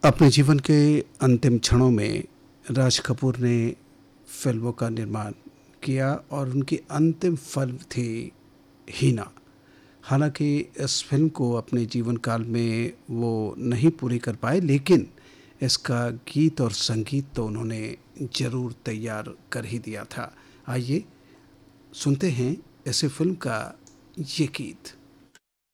अपने जीवन के अंतिम क्षणों में राज कपूर ने फिल्मों का निर्माण किया और उनकी अंतिम फिल्म थी हीना। हालांकि इस फिल्म को अपने जीवन काल में वो नहीं पूरी कर पाए, लेकिन इसका गीत और संगीत तो उन्होंने ज़रूर तैयार कर ही दिया था। आइए सुनते हैं इस फिल्म का ये गीत।